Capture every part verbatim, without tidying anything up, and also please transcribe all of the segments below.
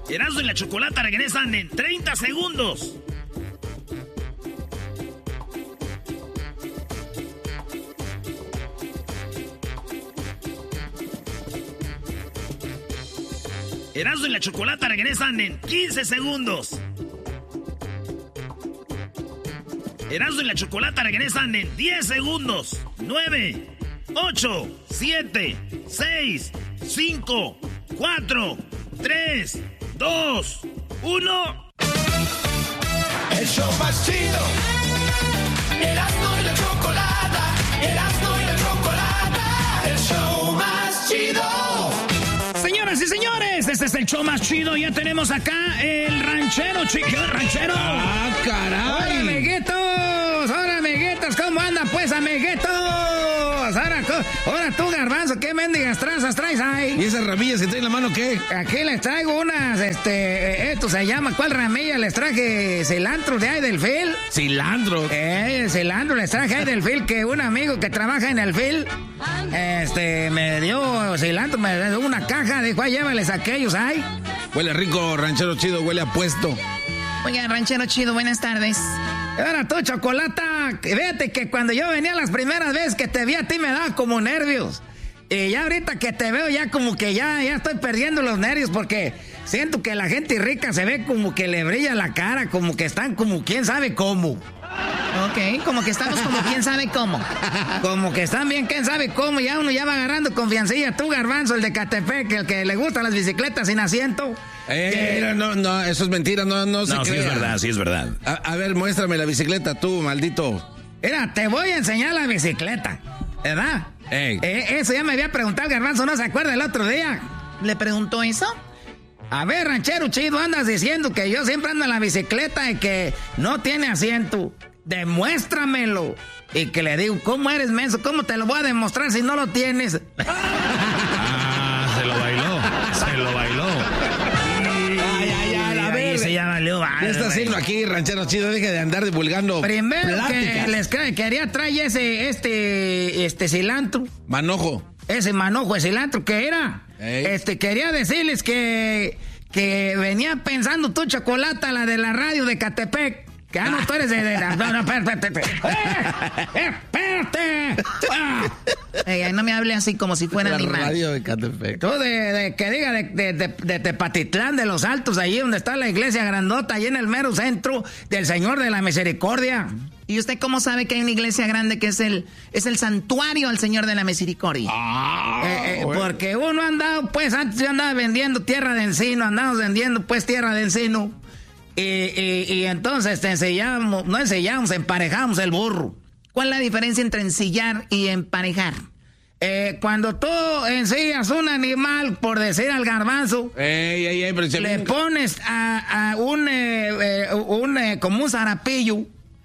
Erasmo y la Chocolata regresan en treinta segundos. Erasmo y la Chocolata regresan en quince segundos. Erasmo y la Chocolata regresan en diez segundos. nueve, ocho, siete, seis, cinco, cuatro, tres, dos, uno. El show más chido. Erasmo y la Chocolata. Erasmo y la Chocolata. El show más chido. Señoras y señores, este es el show más chido. Ya tenemos acá el ranchero, chico, ranchero. ¡Ah, caray! ¡Hola, amiguitos! ¡Hola, amiguitos! ¿Cómo andan, pues, amiguitos? Ahora, ahora tú, Garbanzo, ¿qué mendigas tranzas traes ahí? ¿Y esas ramillas que traen en la mano qué? Aquí les traigo unas, este, esto se llama, ¿cuál ramilla? Les traje cilantro de ahí del fil. ¿Cilantro? Eh, cilantro les traje ahí del fil, que un amigo que trabaja en el fil, este, me dio cilantro, me dio una caja, dijo, ahí llévales a aquellos ahí. Huele rico, ranchero chido, huele a puesto. Oiga, ranchero chido, buenas tardes. Ahora tú, Chocolata, fíjate que cuando yo venía las primeras veces que te vi a ti me daba como nervios. Y ya ahorita que te veo ya como que ya, ya estoy perdiendo los nervios porque siento que la gente rica se ve como que le brilla la cara, como que están como quién sabe cómo. Ok, como que estamos como quién sabe cómo. Como que están bien quién sabe cómo, ya uno ya va agarrando confiancilla. Tú, Garbanzo, el de Catepec, el que le gustan las bicicletas sin asiento. Eh, que... no, no, eso es mentira, no, no, no se No, sí crea. es verdad, sí es verdad. A, a ver, muéstrame la bicicleta tú, maldito. Mira, te voy a enseñar la bicicleta, ¿verdad? Ey. Eh, eso ya me había preguntado el Garbanzo, ¿no se acuerda el otro día? ¿Le preguntó eso? A ver, ranchero chido, andas diciendo que yo siempre ando en la bicicleta y que no tiene asiento. Demuéstramelo. Y que le digo, ¿cómo eres menso? ¿Cómo te lo voy a demostrar si no lo tienes? Ah, se lo bailó, se lo bailó. Ay, ay, ay, a ver. Se ya valió. ¿Qué está haciendo aquí, ranchero chido? Deje de andar divulgando Primero pláticas. que les que- quería traer ese, este, este cilantro. Manojo. Ese manojo de cilantro que era. Ey. Este, quería decirles que, que venía pensando tú, Chocolata, la de la radio de Catepec. Que ah, no, tú eres de... de no, no, espérate, espérate. ¡Eh, espérate! Ah. Ey, no me hable así como si fuera La animal. radio de Catepec. Tú de, de que diga de, de, de, de Tepatitlán, de los Altos, allí donde está la iglesia grandota, allí en el mero centro del Señor de la Misericordia. ¿Y usted cómo sabe que hay una iglesia grande que es el, es el santuario al Señor de la Misericordia? Ah, Eh, eh, bueno. porque uno andaba, pues, antes yo andaba vendiendo tierra de encino, andábamos vendiendo, pues, tierra de encino. Y, y, y entonces te enseñamos, no enseñamos, emparejamos el burro. ¿Cuál es la diferencia entre ensillar y emparejar? Eh, cuando tú ensillas un animal, por decir al Garbanzo, Ey, ey, ey, pero se le ven- pones a, a un, eh, eh, un eh, como un zarapillo,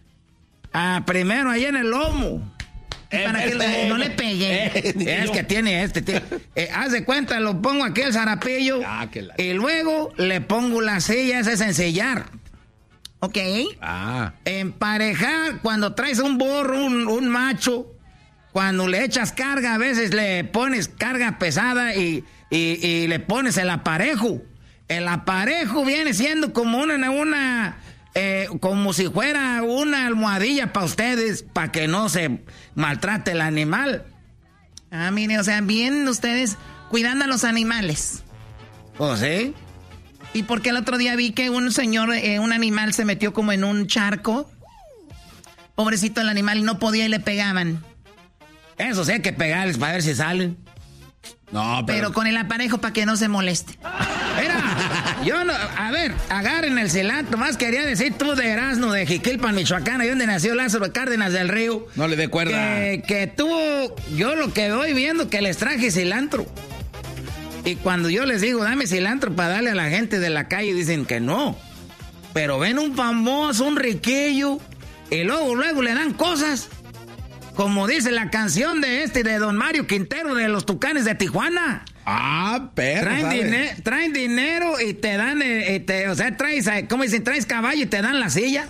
a, primero ahí en el lomo. Y para que le- no le pegue. Es que tiene este, tiene- eh, haz de cuenta, lo pongo aquí el zarapillo Ah, que la- y luego le pongo la silla, ese es ensillar. ¿Ok? Ah. Emparejar, cuando traes un burro, un, un macho, cuando le echas carga, a veces le pones carga pesada y, y, y le pones el aparejo. El aparejo viene siendo como una, una eh, como si fuera una almohadilla para ustedes, para que no se maltrate el animal. Ah, mire, o sea, bien ustedes cuidando a los animales. ¿O sí? Y porque el otro día vi que un señor, eh, un animal se metió como en un charco. Pobrecito el animal y no podía y le pegaban. Eso sí hay que pegarles para ver si salen. No, pero... Pero con el aparejo para que no se moleste. Mira, yo no, a ver, agarren el cilantro, más quería decir tú de Erasmo, de Jiquilpan, Michoacán, ahí donde nació Lázaro Cárdenas del Río. No le dé cuerda. Que, que tú, yo lo que voy viendo que les traje cilantro. Y cuando yo les digo, dame cilantro para darle a la gente de la calle, dicen que no. Pero ven un famoso, un riquillo, y luego, luego le dan cosas. Como dice la canción de este, de Don Mario Quintero, de los Tucanes de Tijuana. Ah, perro, Traen, ¿sabe? dine- traen dinero y te dan, eh, eh, te- o sea, traes, eh, ¿cómo dicen? Traes caballo y te dan la silla.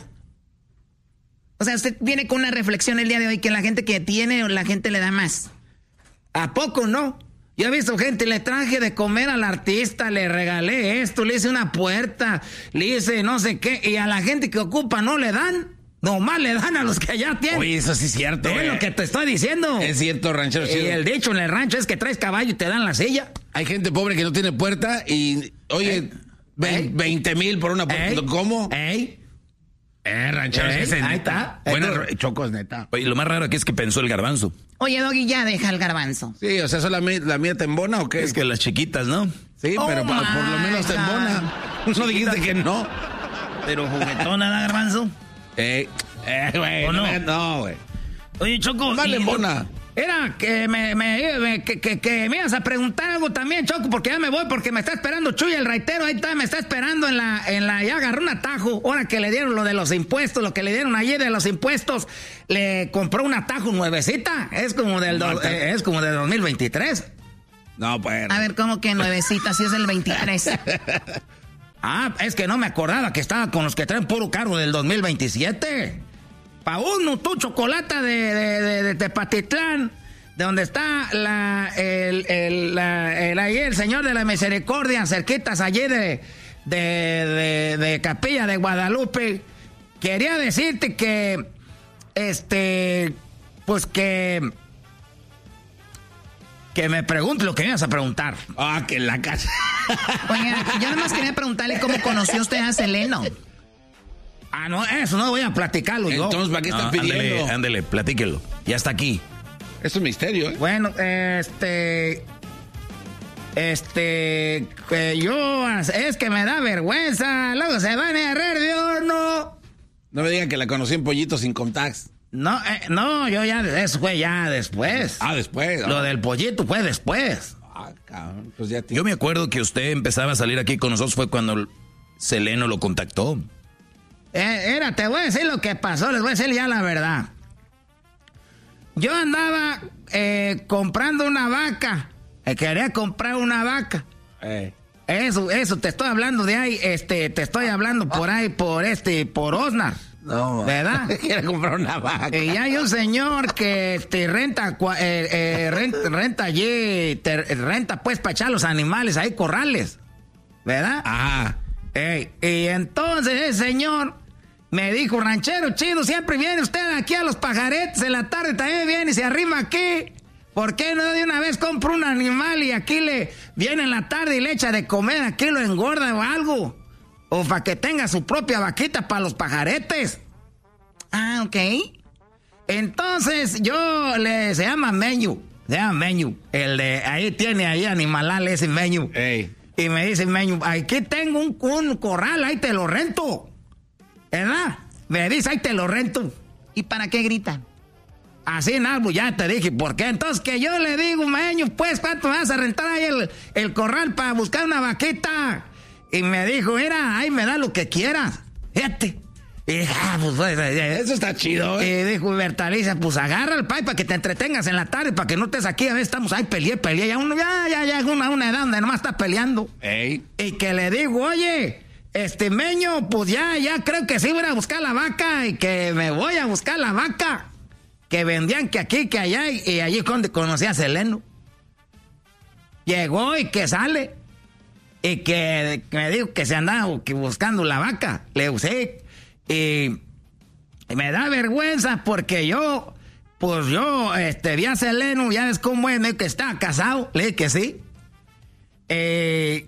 O sea, usted viene con una reflexión el día de hoy que la gente que tiene, la gente le da más. ¿A poco no? Yo he visto gente, le traje de comer al artista, le regalé esto, le hice una puerta, le hice no sé qué, y a la gente que ocupa no le dan. Nomás le dan a los que allá tienen. Oye, eso sí es cierto. Es lo que te estoy diciendo. Es cierto, ranchero. Y el dicho en el rancho es que traes caballo y te dan la silla. Hay gente pobre que no tiene puerta y, oye, ¿Eh? veinte mil por una puerta. ¿Eh? ¿Cómo? ¿Eh? Eh, ranchero, ¿Eh? ese es Ahí neta. está. Bueno, Esto- Choco es neta. oye, lo más raro aquí es que pensó el garbanzo. Oye, Doggy, ya deja el garbanzo. Sí, o sea, ¿eso la, mía- la mía te embona o qué? Es que las chiquitas, ¿no? Sí, Oh pero pa- por lo my menos te God. embona. No dijiste que no. Pero juguetona, ¿da, garbanzo? Eh, eh, güey. ¿O No, no? me- no, güey. Oye, Choco. Más y- le embona. Era que me, me- me- que, que- que me ibas a preguntar algo también, Choco, porque ya me voy, porque me está esperando Chuy, el raitero, ahí está, me está esperando en la, en la, ya agarró un atajo, ahora que le dieron lo de los impuestos, lo que le dieron ayer de los impuestos, le compró un atajo nuevecita, es como del, do- eh, es como del dos mil veintitrés. No, pues. A ver, ¿cómo que nuevecita? Si es del veintitrés. Ah, es que no me acordaba que estaba con los que traen puro carro del dos mil veintisiete. Pa' uno, tu chocolata de, de, de, de Tepatitlán, de donde está la, el, el, la, el, ahí el Señor de la Misericordia, cerquitas allí de, de, de, de Capilla de Guadalupe. Quería decirte que, este, pues que, que me pregunte lo que me ibas a preguntar. Ah, que la casa. Oye, yo nada más quería preguntarle cómo conoció usted a Seleno. Ah, no, eso no voy a platicarlo yo. Entonces, ¿para qué están No, pidiendo? ándele, ándele, platíquelo. Ya está aquí. Es un misterio, ¿eh? Bueno, este. Este. Que yo. Es que me da vergüenza. Luego se van a errar de horno. No me digan que la conocí en Pollito sin contacts. No, eh, no, yo ya. Eso fue ya después. Ah, después. Lo ah. del pollito fue después. Ah, cabrón. Pues ya te... Yo me acuerdo que usted empezaba a salir aquí con nosotros fue cuando Seleno lo contactó. Eh, era, te voy a decir lo que pasó. Les voy a decir ya la verdad. Yo andaba eh, comprando una vaca. Eh, quería comprar una vaca. Eh. Eso, eso, te estoy hablando de ahí, este, te estoy hablando por ahí, por este, por Osnar. No, ¿verdad? Quiere comprar una vaca. Y hay un señor que este, renta, cua- eh, eh, renta, renta allí, te- renta pues para echar los animales ahí, corrales, ¿verdad? Ajá. Ey, y entonces ese señor me dijo, ranchero chido, siempre viene usted aquí a los pajaretes, en la tarde también viene y se arrima aquí. ¿Por qué no de una vez compra un animal y aquí le viene en la tarde y le echa de comer, aquí lo engorda o algo? O para que tenga su propia vaquita para los pajaretes. Ah, ok. Entonces yo le, se llama Meñu, se llama Meñu, el de, ahí tiene ahí animalal ese Meñu. Ey. Y me dice Meñu, aquí tengo un, un corral, ahí te lo rento. ¿Verdad? Me dice, ahí te lo rento. ¿Y para qué grita? Así nada, pues ya te dije, ¿por qué? Entonces que yo le digo, Meñu, pues, ¿cuánto me vas a rentar ahí el, el corral para buscar una vaquita? Y me dijo, mira, ahí me da lo que quieras. Fíjate. Y dije, ah, pues, pues, eh, Eso está chido, ¿eh? y dijo Bertaliza, pues agarra el pay para que te entretengas en la tarde, para que no estés aquí, a veces estamos ahí, peleé, peleé, ya uno, ya, ya, ya, es una, una edad donde nomás está peleando. Ey. Y que le digo, oye, este Meño, pues ya, ya creo que sí voy a buscar la vaca y que me voy a buscar la vaca. Que vendían que aquí, que allá, y, y allí donde conocí a Seleno. Llegó y que sale. Y que, que me dijo que se andaba que buscando la vaca. Le usé. Y, y me da vergüenza porque yo, pues yo, este, vi a Seleno, ya ves cómo es, me dijo que estaba casado. Le dije que sí. Eh,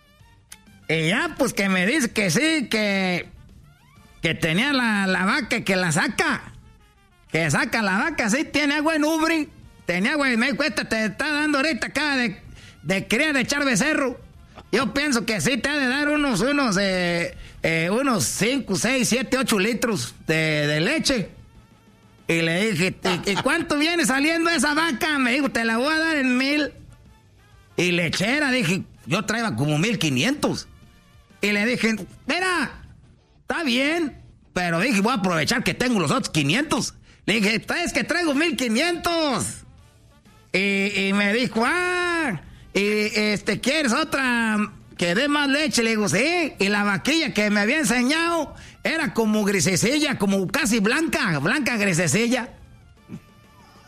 y ya, pues que me dice que sí, que, que tenía la, la vaca, que la saca. Que saca la vaca, sí, tiene agua en ubri. Tenía agua y me dijo, esta te está dando ahorita acá de, de cría de echar becerro. Yo pienso que sí te ha de dar unos, unos, eh, eh, unos cinco, seis, siete, ocho litros de, de leche. Y le dije, ¿y, y cuánto viene saliendo esa vaca? Me dijo, te la voy a dar en mil. Y lechera, dije, yo traía como mil quinientos. Y le dije, mira, está bien, pero dije, voy a aprovechar que tengo los otros quinientos. Le dije, es que traigo mil quinientos. Y, y me dijo, ah, y este, ¿quieres otra que dé más leche? Le digo, sí. Y la vaquilla que me había enseñado era como grisecilla, como casi blanca, blanca grisecilla.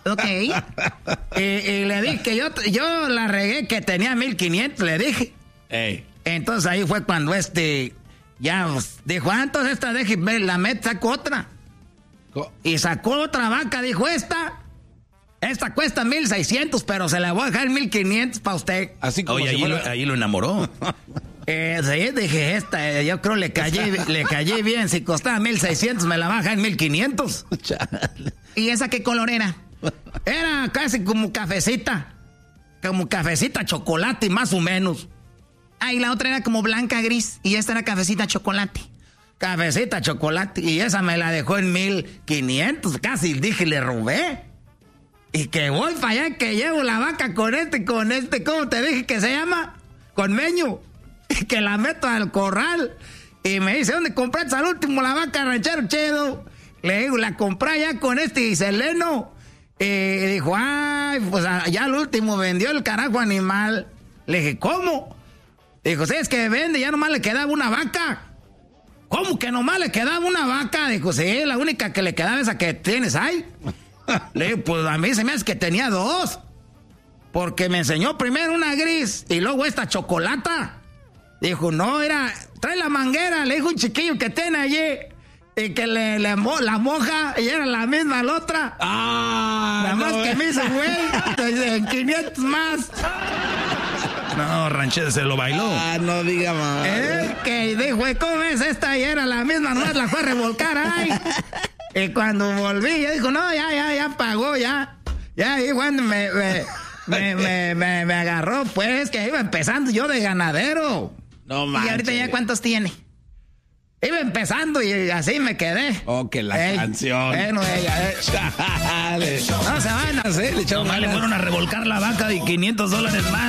Ok. y, y le dije que yo, yo la regué que tenía mil quinientos, le dije. Ey. Entonces ahí fue cuando este, ya pues, dijo, ah, entonces esta deje, la met, sacó otra. Co- Y sacó otra vaca, dijo, esta, esta cuesta mil seiscientos, pero se la voy a dejar en mil quinientos para usted. Así como Oye, si ahí, fuera- lo, ahí lo enamoró. Eh, sí, dije, esta, eh, yo creo le callé, le callé bien, si costaba mil seiscientos, me la baja en mil quinientos. Chale. ¿Y esa qué color era? Era casi como cafecita, como cafecita chocolate, más o menos. Ah, y la otra era como blanca gris y esta era cafecita chocolate. Cafecita chocolate, y esa me la dejó en mil quinientos, casi dije, le robé. Y que voy para allá, que llevo la vaca con este, con este, ¿cómo te dije que se llama? Con Meño. Y que la meto al corral. Y me dice, ¿dónde compraste al último la vaca, ranchero chido? Le digo, la compré allá con este y Seleno. Y dijo, ay, pues ya al último vendió el carajo animal. Le dije, ¿cómo? Dijo, sí, es que vende, ya nomás le quedaba una vaca. ¿Cómo que nomás le quedaba una vaca? Dijo, sí, la única que le quedaba esa que tienes ahí. Le digo, pues a mí se me hace que tenía dos. Porque me enseñó primero una gris y luego esta chocolata. Dijo, no, era, trae la manguera, le dijo un chiquillo que tiene allí. Y que le, le mo- la moja y era la misma la otra. Ah, Nada más no, que eh. me hizo, güey, en quinientos más. No, Ranchero se lo bailó. Ah, no diga más. Eh, que dijo, ¿cómo ves? Esta y era la misma, nomás la fue a revolcar, ay. Y cuando volví, ya dijo, no, ya, ya, ya pagó, ya. Ya, y cuando me, me, me, me, me, me agarró, pues, que iba empezando yo de ganadero. No ¿Y manches. ahorita ya cuántos tiene? Iba empezando y así me quedé. Oh, que la Ey, canción. Bueno, ella, eh, Chale. no se van a hacer. Nomás le fueron a revolcar la vaca de quinientos dólares más.